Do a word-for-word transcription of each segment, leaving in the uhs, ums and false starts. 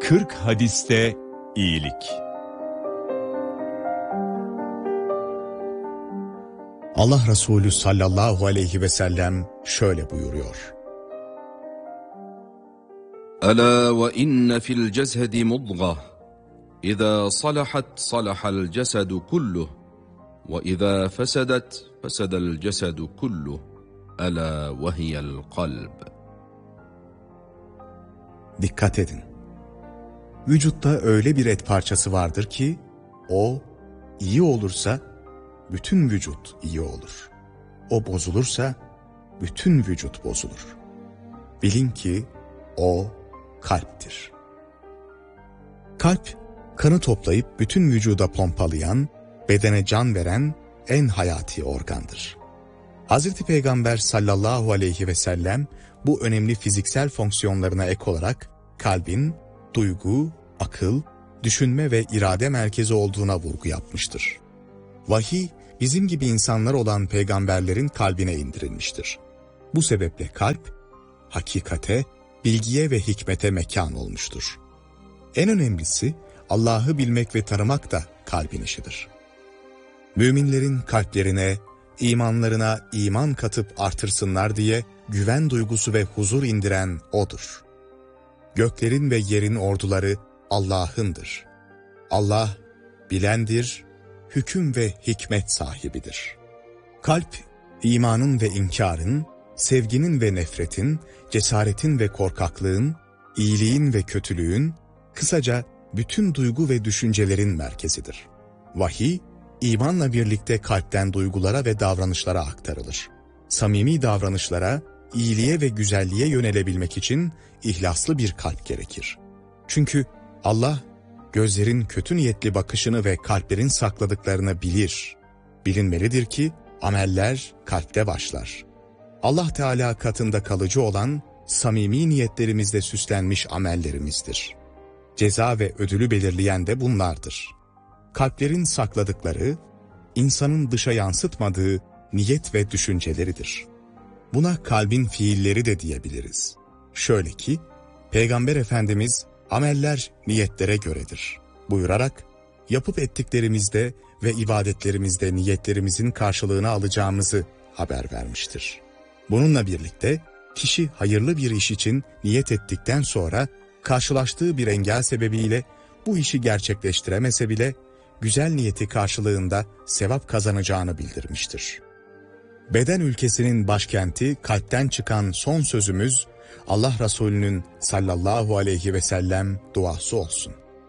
kırk hadiste iyilik. Allah Resulü sallallahu aleyhi ve sellem şöyle buyuruyor. Ela ve inne fil cesedi mudgah. İza salahat salahal cesedu kulluh. Ve iza fesedet fesedel cesedu kulluh. Ela ve hiyel kalb. Dikkat edin. Vücutta öyle bir et parçası vardır ki, o iyi olursa bütün vücut iyi olur. O bozulursa bütün vücut bozulur. Bilin ki o kalptir. Kalp, kanı toplayıp bütün vücuda pompalayan, bedene can veren en hayati organdır. Hazreti Peygamber sallallahu aleyhi ve sellem bu önemli fiziksel fonksiyonlarına ek olarak kalbin duygu, akıl, düşünme ve irade merkezi olduğuna vurgu yapmıştır. Vahiy, bizim gibi insanlar olan peygamberlerin kalbine indirilmiştir. Bu sebeple kalp, hakikate, bilgiye ve hikmete mekan olmuştur. En önemlisi, Allah'ı bilmek ve tanımak da kalbin işidir. Müminlerin kalplerine, imanlarına iman katıp artırsınlar diye güven duygusu ve huzur indiren O'dur. Göklerin ve yerin orduları Allah'ındır. Allah, bilendir, hüküm ve hikmet sahibidir. Kalp, imanın ve inkarın, sevginin ve nefretin, cesaretin ve korkaklığın, iyiliğin ve kötülüğün, kısaca bütün duygu ve düşüncelerin merkezidir. Vahiy, imanla birlikte kalpten duygulara ve davranışlara aktarılır. Samimi davranışlara, iyiliğe ve güzelliğe yönelebilmek için ihlaslı bir kalp gerekir. Çünkü Allah, gözlerin kötü niyetli bakışını ve kalplerin sakladıklarını bilir. Bilinmelidir ki ameller kalpte başlar. Allah Teala katında kalıcı olan samimi niyetlerimizle süslenmiş amellerimizdir. Ceza ve ödülü belirleyen de bunlardır. Kalplerin sakladıkları, insanın dışa yansıtmadığı niyet ve düşünceleridir. Buna kalbin fiilleri de diyebiliriz. Şöyle ki, Peygamber Efendimiz ameller niyetlere göredir buyurarak, yapıp ettiklerimizde ve ibadetlerimizde niyetlerimizin karşılığını alacağımızı haber vermiştir. Bununla birlikte kişi hayırlı bir iş için niyet ettikten sonra karşılaştığı bir engel sebebiyle bu işi gerçekleştiremese bile güzel niyeti karşılığında sevap kazanacağını bildirmiştir. Beden ülkesinin başkenti kalpten çıkan son sözümüz Allah Resulü'nün sallallahu aleyhi ve sellem duası olsun.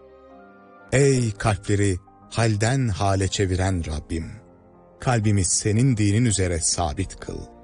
Ey kalpleri halden hale çeviren Rabbim! Kalbimi senin dinin üzere sabit kıl.